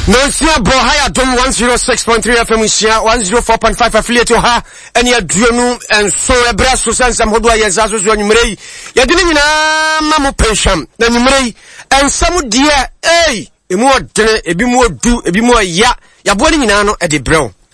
Nansia Bo High Dom 106.3 FM Sia 104.5 affiliate ha and ya duenu and so a brass to send some hodwa yazazo so numrei ya dini na mamu pensham na numrei and some dear emu odene ebi mu odu ebi mu ya boni nyina no e de brew